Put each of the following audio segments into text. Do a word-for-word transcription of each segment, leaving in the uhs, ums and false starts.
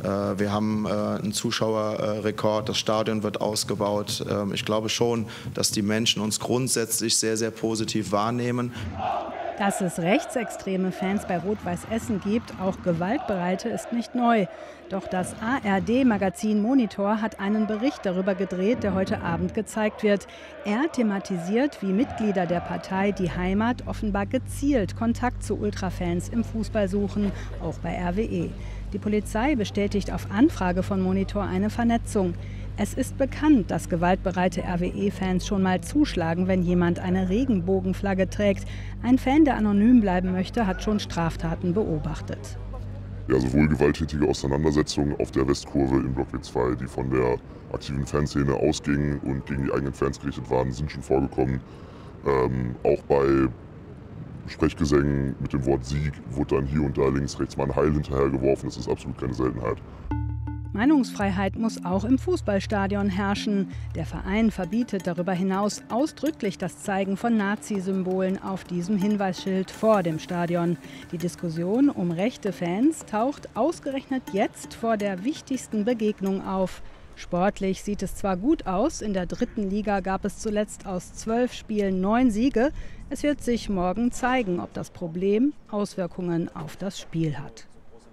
Wir haben einen Zuschauerrekord, das Stadion wird ausgebaut. Ich glaube schon, dass die Menschen uns grundsätzlich sehr, sehr positiv wahrnehmen. Dass es rechtsextreme Fans bei Rot-Weiß Essen gibt, auch gewaltbereite, ist nicht neu. Doch das A R D-Magazin Monitor hat einen Bericht darüber gedreht, der heute Abend gezeigt wird. Er thematisiert, wie Mitglieder der Partei Die Heimat offenbar gezielt Kontakt zu Ultrafans im Fußball suchen, auch bei R W E. Die Polizei bestätigt auf Anfrage von Monitor eine Vernetzung. Es ist bekannt, dass gewaltbereite R W E-Fans schon mal zuschlagen, wenn jemand eine Regenbogenflagge trägt. Ein Fan, der anonym bleiben möchte, hat schon Straftaten beobachtet. Ja, sowohl gewalttätige Auseinandersetzungen auf der Westkurve in Block W zwei, die von der aktiven Fanszene ausgingen und gegen die eigenen Fans gerichtet waren, sind schon vorgekommen. Ähm, auch bei Sprechgesängen mit dem Wort Sieg wurde dann hier und da links, rechts mal ein Heil hinterhergeworfen. Das ist absolut keine Seltenheit. Meinungsfreiheit muss auch im Fußballstadion herrschen. Der Verein verbietet darüber hinaus ausdrücklich das Zeigen von Nazi-Symbolen auf diesem Hinweisschild vor dem Stadion. Die Diskussion um rechte Fans taucht ausgerechnet jetzt vor der wichtigsten Begegnung auf. Sportlich sieht es zwar gut aus, in der dritten Liga gab es zuletzt aus zwölf Spielen neun Siege. Es wird sich morgen zeigen, ob das Problem Auswirkungen auf das Spiel hat.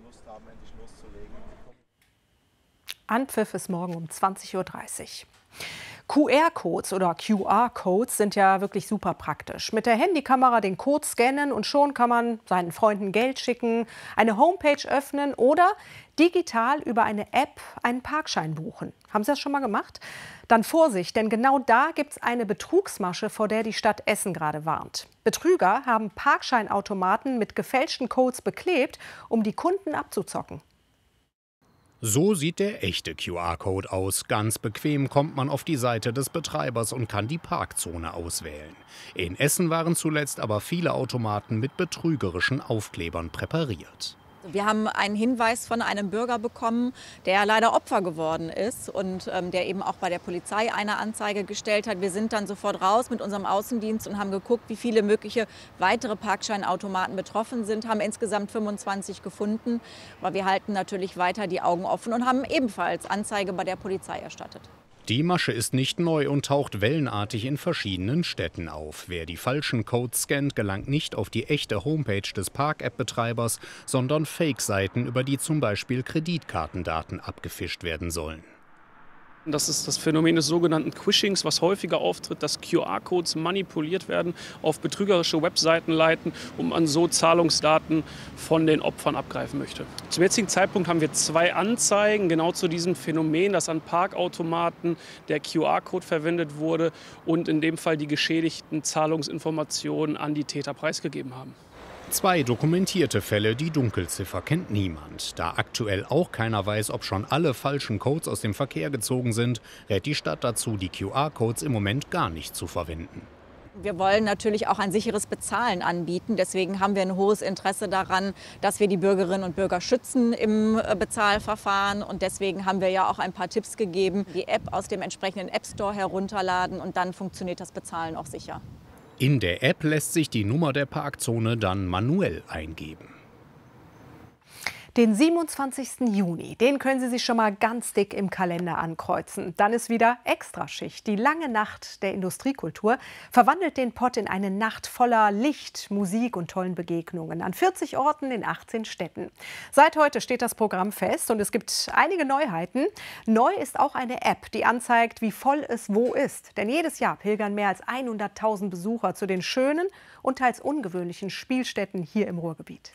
Anpfiff ist morgen um zwanzig Uhr dreißig. Q R-Codes oder Q R-Codes sind ja wirklich super praktisch. Mit der Handykamera den Code scannen und schon kann man seinen Freunden Geld schicken, eine Homepage öffnen oder digital über eine App einen Parkschein buchen. Haben Sie das schon mal gemacht? Dann Vorsicht, denn genau da gibt es eine Betrugsmasche, vor der die Stadt Essen gerade warnt. Betrüger haben Parkscheinautomaten mit gefälschten Codes beklebt, um die Kunden abzuzocken. So sieht der echte Q R-Code aus. Ganz bequem kommt man auf die Seite des Betreibers und kann die Parkzone auswählen. In Essen waren zuletzt aber viele Automaten mit betrügerischen Aufklebern präpariert. Wir haben einen Hinweis von einem Bürger bekommen, der leider Opfer geworden ist und ähm, der eben auch bei der Polizei eine Anzeige gestellt hat. Wir sind dann sofort raus mit unserem Außendienst und haben geguckt, wie viele mögliche weitere Parkscheinautomaten betroffen sind, haben insgesamt fünfundzwanzig gefunden. Aber wir halten natürlich weiter die Augen offen und haben ebenfalls Anzeige bei der Polizei erstattet. Die Masche ist nicht neu und taucht wellenartig in verschiedenen Städten auf. Wer die falschen Codes scannt, gelangt nicht auf die echte Homepage des Park-App-Betreibers, sondern Fake-Seiten, über die zum Beispiel Kreditkartendaten abgefischt werden sollen. Das ist das Phänomen des sogenannten Quishings, was häufiger auftritt, dass Q R-Codes manipuliert werden, auf betrügerische Webseiten leiten, um man so Zahlungsdaten von den Opfern abgreifen möchte. Zum jetzigen Zeitpunkt haben wir zwei Anzeigen genau zu diesem Phänomen, dass an Parkautomaten der Q R-Code verwendet wurde und in dem Fall die geschädigten Zahlungsinformationen an die Täter preisgegeben haben. Zwei dokumentierte Fälle, die Dunkelziffer kennt niemand. Da aktuell auch keiner weiß, ob schon alle falschen Codes aus dem Verkehr gezogen sind, rät die Stadt dazu, die Q R-Codes im Moment gar nicht zu verwenden. Wir wollen natürlich auch ein sicheres Bezahlen anbieten. Deswegen haben wir ein hohes Interesse daran, dass wir die Bürgerinnen und Bürger schützen im Bezahlverfahren. Und deswegen haben wir ja auch ein paar Tipps gegeben. Die App aus dem entsprechenden App Store herunterladen und dann funktioniert das Bezahlen auch sicher. In der App lässt sich die Nummer der Parkzone dann manuell eingeben. Den siebenundzwanzigsten Juni, den können Sie sich schon mal ganz dick im Kalender ankreuzen. Dann ist wieder Extraschicht. Die lange Nacht der Industriekultur verwandelt den Pott in eine Nacht voller Licht, Musik und tollen Begegnungen an vierzig Orten in achtzehn Städten. Seit heute steht das Programm fest und es gibt einige Neuheiten. Neu ist auch eine App, die anzeigt, wie voll es wo ist. Denn jedes Jahr pilgern mehr als hunderttausend Besucher zu den schönen und teils ungewöhnlichen Spielstätten hier im Ruhrgebiet.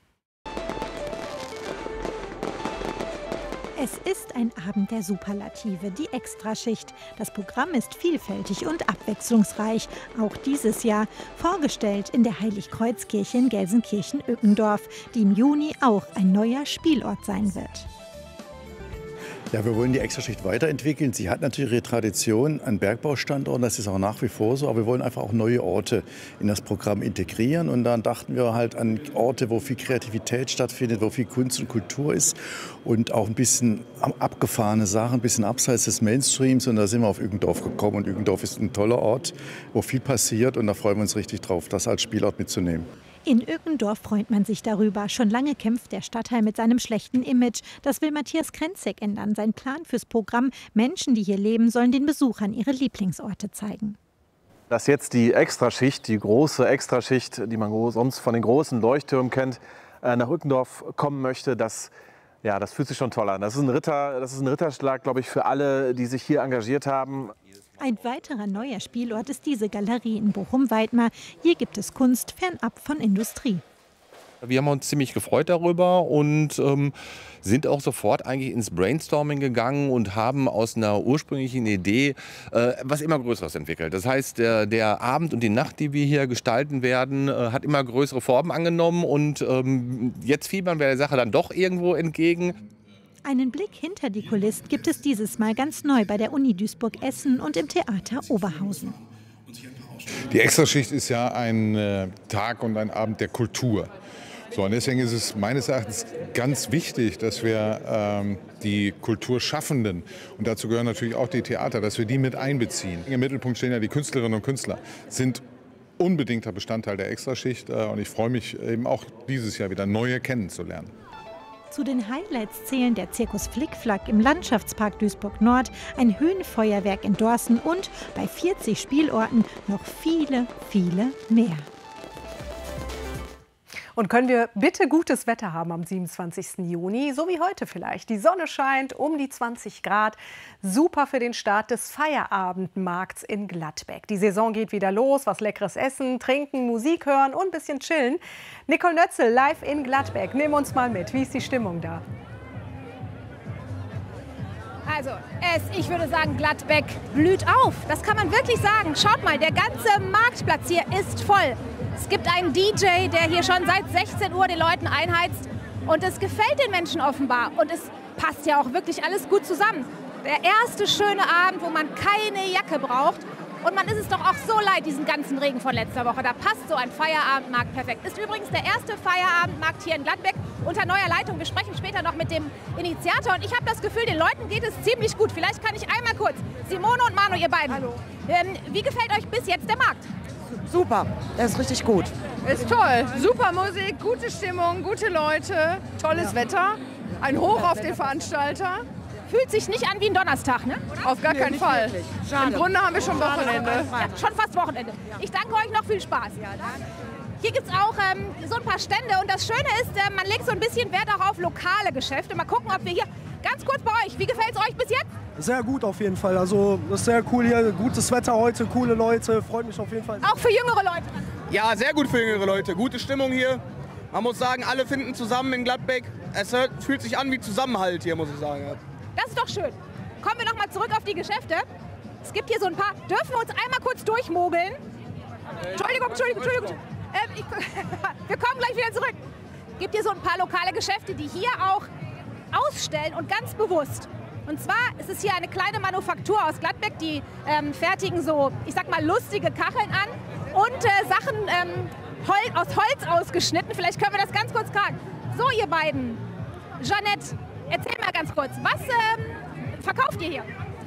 Es ist ein Abend der Superlative, die Extraschicht. Das Programm ist vielfältig und abwechslungsreich. Auch dieses Jahr vorgestellt in der Heiligkreuzkirche in Gelsenkirchen-Ückendorf, die im Juni auch ein neuer Spielort sein wird. Ja, wir wollen die Extraschicht weiterentwickeln. Sie hat natürlich ihre Tradition an Bergbaustandorten, das ist auch nach wie vor so. Aber wir wollen einfach auch neue Orte in das Programm integrieren. Und dann dachten wir halt an Orte, wo viel Kreativität stattfindet, wo viel Kunst und Kultur ist. Und auch ein bisschen abgefahrene Sachen, ein bisschen abseits des Mainstreams. Und da sind wir auf Ückendorf gekommen. Und Ückendorf ist ein toller Ort, wo viel passiert. Und da freuen wir uns richtig drauf, das als Spielort mitzunehmen. In Öckendorf freut man sich darüber. Schon lange kämpft der Stadtteil mit seinem schlechten Image. Das will Matthias Krenzek ändern. Sein Plan fürs Programm: Menschen, die hier leben, sollen den Besuchern ihre Lieblingsorte zeigen. Dass jetzt die Extraschicht, die große Extraschicht, die man sonst von den großen Leuchttürmen kennt, nach Öckendorf kommen möchte, das, ja, das fühlt sich schon toll an. Das ist ein Ritter, das ist ein Ritterschlag, glaube ich, für alle, die sich hier engagiert haben. Ein weiterer neuer Spielort ist diese Galerie in Bochum-Weidmar. Hier gibt es Kunst fernab von Industrie. Wir haben uns ziemlich gefreut darüber und ähm, sind auch sofort eigentlich ins Brainstorming gegangen und haben aus einer ursprünglichen Idee äh, was immer Größeres entwickelt. Das heißt, der, der Abend und die Nacht, die wir hier gestalten werden, äh, hat immer größere Formen angenommen und ähm, jetzt fiebern wir der Sache dann doch irgendwo entgegen. Einen Blick hinter die Kulissen gibt es dieses Mal ganz neu bei der Uni Duisburg-Essen und im Theater Oberhausen. Die Extraschicht ist ja ein äh, Tag und ein Abend der Kultur. So, und deswegen ist es meines Erachtens ganz wichtig, dass wir ähm, die Kulturschaffenden, und dazu gehören natürlich auch die Theater, dass wir die mit einbeziehen. Im Mittelpunkt stehen ja die Künstlerinnen und Künstler, sind unbedingter Bestandteil der Extraschicht. Äh, und ich freue mich eben auch dieses Jahr wieder neue kennenzulernen. Zu den Highlights zählen der Zirkus Flickflack im Landschaftspark Duisburg-Nord, ein Höhenfeuerwerk in Dorsten und bei vierzig Spielorten noch viele, viele mehr. Und können wir bitte gutes Wetter haben am siebenundzwanzigsten Juni, so wie heute vielleicht. Die Sonne scheint, um die zwanzig Grad. Super für den Start des Feierabendmarkts in Gladbeck. Die Saison geht wieder los. Was Leckeres essen, trinken, Musik hören und ein bisschen chillen. Nicole Nötzel live in Gladbeck. Nimm uns mal mit. Wie ist die Stimmung da? Also, es, ich würde sagen, Gladbeck blüht auf. Das kann man wirklich sagen. Schaut mal, der ganze Marktplatz hier ist voll. Es gibt einen D J, der hier schon seit sechzehn Uhr den Leuten einheizt. Und es gefällt den Menschen offenbar. Und es passt ja auch wirklich alles gut zusammen. Der erste schöne Abend, wo man keine Jacke braucht. Und man ist es doch auch so leid, diesen ganzen Regen von letzter Woche. Da passt so ein Feierabendmarkt perfekt. Ist übrigens der erste Feierabendmarkt hier in Gladbeck unter neuer Leitung. Wir sprechen später noch mit dem Initiator. Und ich habe das Gefühl, den Leuten geht es ziemlich gut. Vielleicht kann ich einmal kurz, Simone und Manu, ihr beiden. Hallo. Ähm, wie gefällt euch bis jetzt der Markt? Super, das ist richtig gut. Ist toll, super Musik, gute Stimmung, gute Leute, tolles ja. Wetter, ein Hoch auf den Veranstalter. Fühlt sich nicht an wie ein Donnerstag, ne? Auf gar nee, keinen Fall. Im Grunde haben wir schon Wochenende. Ja, schon fast Wochenende. Ich danke euch, noch viel Spaß. Hier gibt es auch ähm, so ein paar Stände und das Schöne ist, äh, man legt so ein bisschen Wert auch auf lokale Geschäfte. Mal gucken, ob wir hier, ganz kurz bei euch, wie gefällt es euch bis jetzt? Sehr gut auf jeden Fall, also das ist sehr cool hier, gutes Wetter heute, coole Leute, freut mich auf jeden Fall. Auch für jüngere Leute? Ja, sehr gut für jüngere Leute, gute Stimmung hier. Man muss sagen, alle finden zusammen in Gladbeck. Es fühlt sich an wie Zusammenhalt hier, muss ich sagen. Das ist doch schön. Kommen wir noch mal zurück auf die Geschäfte. Es gibt hier so ein paar, dürfen wir uns einmal kurz durchmogeln? Entschuldigung, Entschuldigung, Entschuldigung. Ähm, ich, wir kommen gleich wieder zurück. Es gibt hier so ein paar lokale Geschäfte, die hier auch ausstellen und ganz bewusst. Und zwar ist es hier eine kleine Manufaktur aus Gladbeck, die ähm, fertigen so, ich sag mal, lustige Kacheln an und äh, Sachen ähm, Hol aus Holz ausgeschnitten. Vielleicht können wir das ganz kurz fragen. So, ihr beiden. Jeanette, erzähl mal ganz kurz, was ähm, verkauft ihr hier?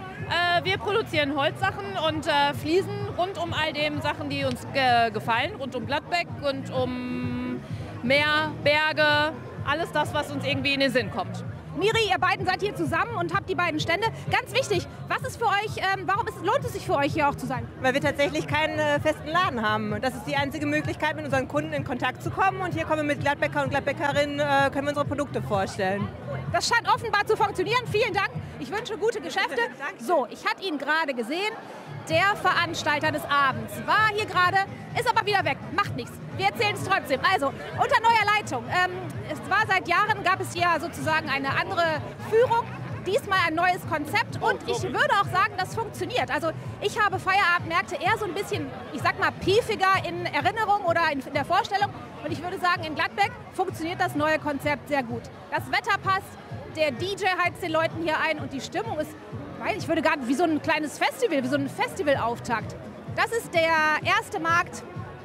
Äh, wir produzieren Holzsachen und äh, Fliesen rund um all den Sachen, die uns ge gefallen. Rund um Gladbeck und um Meer, Berge, alles das, was uns irgendwie in den Sinn kommt. Miri, ihr beiden seid hier zusammen und habt die beiden Stände. Ganz wichtig, was ist für euch, ähm, warum ist, lohnt es sich für euch hier auch zu sein? Weil wir tatsächlich keinen äh, festen Laden haben. Das ist die einzige Möglichkeit, mit unseren Kunden in Kontakt zu kommen. Und hier kommen wir mit Gladbecker und Gladbeckerinnen, äh, können wir unsere Produkte vorstellen. Das scheint offenbar zu funktionieren. Vielen Dank. Ich wünsche gute Geschäfte. So, ich hatte ihn gerade gesehen. Der Veranstalter des Abends war hier gerade, ist aber wieder weg. Macht nichts. Wir erzählen es trotzdem. Also, unter neuer Leitung. Ähm, es war seit Jahren, gab es hier sozusagen eine andere Führung. Diesmal ein neues Konzept und ich würde auch sagen, das funktioniert. Also ich habe Feierabendmärkte eher so ein bisschen, ich sag mal, piefiger in Erinnerung oder in der Vorstellung. Und ich würde sagen, in Gladbeck funktioniert das neue Konzept sehr gut. Das Wetter passt, der D J heizt den Leuten hier ein und die Stimmung ist, ich würde gar nicht, wie so ein kleines Festival, wie so ein Festivalauftakt. Das ist der erste Markt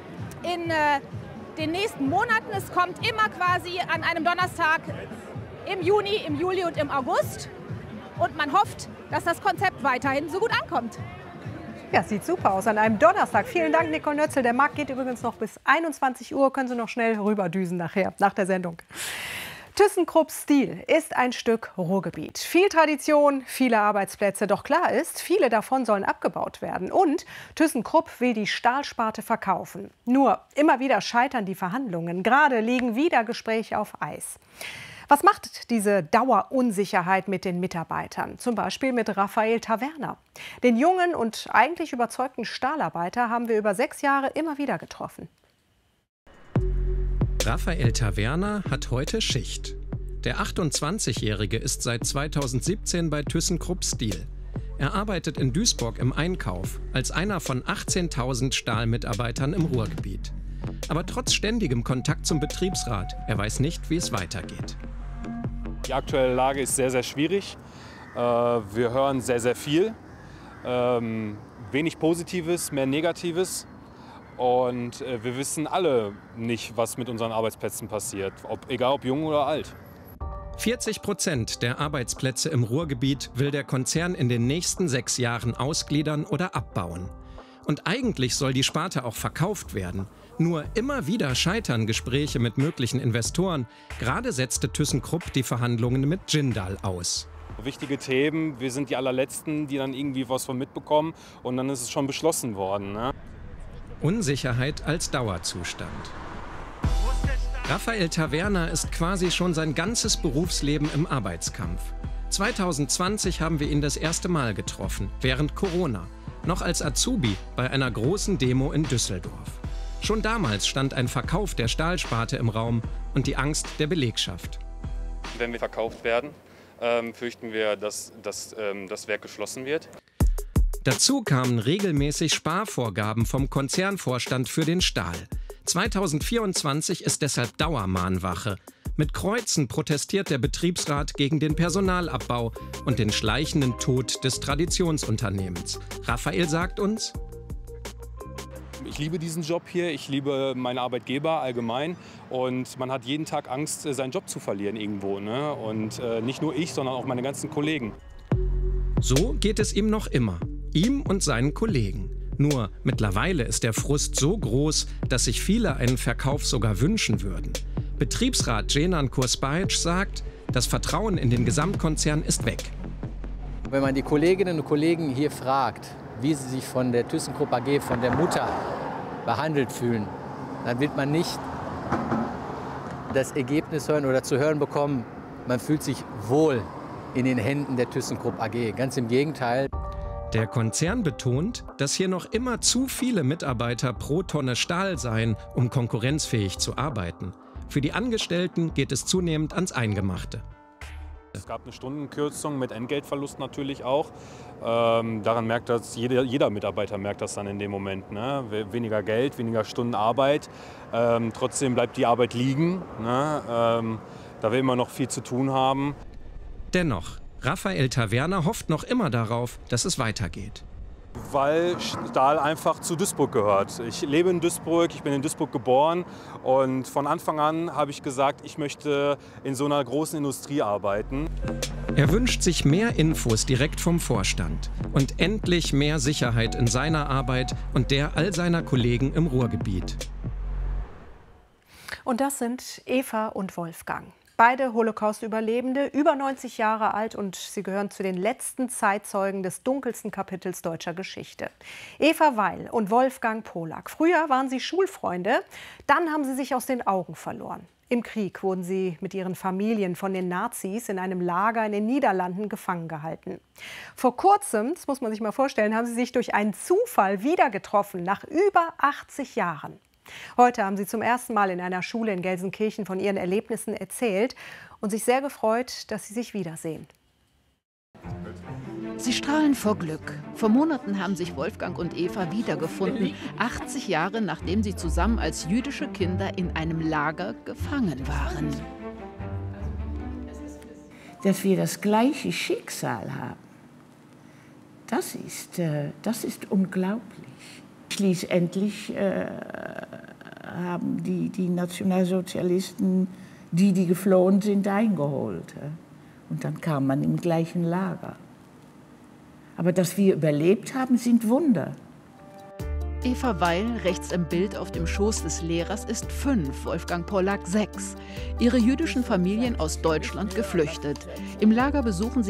in äh, den nächsten Monaten. Es kommt immer quasi an einem Donnerstag im Juni, im Juli und im August. Und man hofft, dass das Konzept weiterhin so gut ankommt. Ja, sieht super aus an einem Donnerstag. Vielen Dank, Nicole Nötzel. Der Markt geht übrigens noch bis einundzwanzig Uhr. Können Sie noch schnell rüberdüsen nachher, nach der Sendung. ThyssenKrupp Steel ist ein Stück Ruhrgebiet. Viel Tradition, viele Arbeitsplätze. Doch klar ist, viele davon sollen abgebaut werden. Und ThyssenKrupp will die Stahlsparte verkaufen. Nur immer wieder scheitern die Verhandlungen. Gerade liegen wieder Gespräche auf Eis. Was macht diese Dauerunsicherheit mit den Mitarbeitern? Zum Beispiel mit Raphael Taverner. Den jungen und eigentlich überzeugten Stahlarbeiter haben wir über sechs Jahre immer wieder getroffen. Raphael Taverner hat heute Schicht. Der achtundzwanzigjährige ist seit zweitausendsiebzehn bei ThyssenKrupp Steel. Er arbeitet in Duisburg im Einkauf als einer von achtzehntausend Stahlmitarbeitern im Ruhrgebiet. Aber trotz ständigem Kontakt zum Betriebsrat, er weiß nicht, wie es weitergeht. Die aktuelle Lage ist sehr, sehr schwierig. Wir hören sehr, sehr viel. Wenig Positives, mehr Negatives. Und wir wissen alle nicht, was mit unseren Arbeitsplätzen passiert, ob, egal ob jung oder alt. vierzig Prozent der Arbeitsplätze im Ruhrgebiet will der Konzern in den nächsten sechs Jahren ausgliedern oder abbauen. Und eigentlich soll die Sparte auch verkauft werden. Nur immer wieder scheitern Gespräche mit möglichen Investoren. Gerade setzte ThyssenKrupp die Verhandlungen mit Jindal aus. Wichtige Themen, wir sind die allerletzten, die dann irgendwie was von mitbekommen. Und dann ist es schon beschlossen worden, ne? Unsicherheit als Dauerzustand. Raphael Taverner ist quasi schon sein ganzes Berufsleben im Arbeitskampf. zweitausendzwanzig haben wir ihn das erste Mal getroffen, während Corona, noch als Azubi bei einer großen Demo in Düsseldorf. Schon damals stand ein Verkauf der Stahlsparte im Raum und die Angst der Belegschaft. Wenn wir verkauft werden, ähm, fürchten wir, dass, dass ähm, das Werk geschlossen wird. Dazu kamen regelmäßig Sparvorgaben vom Konzernvorstand für den Stahl. zweitausendvierundzwanzig ist deshalb Dauermahnwache. Mit Kreuzen protestiert der Betriebsrat gegen den Personalabbau und den schleichenden Tod des Traditionsunternehmens. Raphael sagt uns: Ich liebe diesen Job hier, ich liebe meine Arbeitgeber allgemein und man hat jeden Tag Angst, seinen Job zu verlieren irgendwo, ne? Und äh, nicht nur ich, sondern auch meine ganzen Kollegen. So geht es ihm noch immer. Ihm und seinen Kollegen. Nur mittlerweile ist der Frust so groß, dass sich viele einen Verkauf sogar wünschen würden. Betriebsrat Cenan Kursbajic sagt, das Vertrauen in den Gesamtkonzern ist weg. Wenn man die Kolleginnen und Kollegen hier fragt, wie sie sich von der ThyssenKrupp A G, von der Mutter behandelt fühlen, dann wird man nicht das Ergebnis hören oder zu hören bekommen, man fühlt sich wohl in den Händen der ThyssenKrupp A G. Ganz im Gegenteil. Der Konzern betont, dass hier noch immer zu viele Mitarbeiter pro Tonne Stahl seien, um konkurrenzfähig zu arbeiten. Für die Angestellten geht es zunehmend ans Eingemachte. Es gab eine Stundenkürzung mit Entgeltverlust natürlich auch. Ähm, daran merkt das, jeder, jeder Mitarbeiter merkt das dann in dem Moment. Ne? Weniger Geld, weniger Stunden Arbeit. Ähm, trotzdem bleibt die Arbeit liegen, ne? ähm, da wir immer noch viel zu tun haben. Dennoch, Raphael Taverner hofft noch immer darauf, dass es weitergeht. Weil Stahl einfach zu Duisburg gehört. Ich lebe in Duisburg, ich bin in Duisburg geboren und von Anfang an habe ich gesagt, ich möchte in so einer großen Industrie arbeiten. Er wünscht sich mehr Infos direkt vom Vorstand und endlich mehr Sicherheit in seiner Arbeit und der all seiner Kollegen im Ruhrgebiet. Und das sind Eva und Wolfgang. Beide Holocaust-Überlebende, über neunzig Jahre alt, und sie gehören zu den letzten Zeitzeugen des dunkelsten Kapitels deutscher Geschichte. Eva Weil und Wolfgang Polak. Früher waren sie Schulfreunde, dann haben sie sich aus den Augen verloren. Im Krieg wurden sie mit ihren Familien von den Nazis in einem Lager in den Niederlanden gefangen gehalten. Vor kurzem, das muss man sich mal vorstellen, haben sie sich durch einen Zufall wieder getroffen, nach über achtzig Jahren. Heute haben sie zum ersten Mal in einer Schule in Gelsenkirchen von ihren Erlebnissen erzählt und sich sehr gefreut, dass sie sich wiedersehen. Sie strahlen vor Glück. Vor Monaten haben sich Wolfgang und Eva wiedergefunden, achtzig Jahre nachdem sie zusammen als jüdische Kinder in einem Lager gefangen waren. Dass wir das gleiche Schicksal haben, das ist, äh, das ist unglaublich. Schließlich äh, haben die, die Nationalsozialisten, die, die geflohen sind, eingeholt. Und dann kam man im gleichen Lager. Aber dass wir überlebt haben, sind Wunder. Eva Weil, rechts im Bild auf dem Schoß des Lehrers, ist fünf, Wolfgang Pollack sechs. Ihre jüdischen Familien aus Deutschland geflüchtet. Im Lager besuchen sie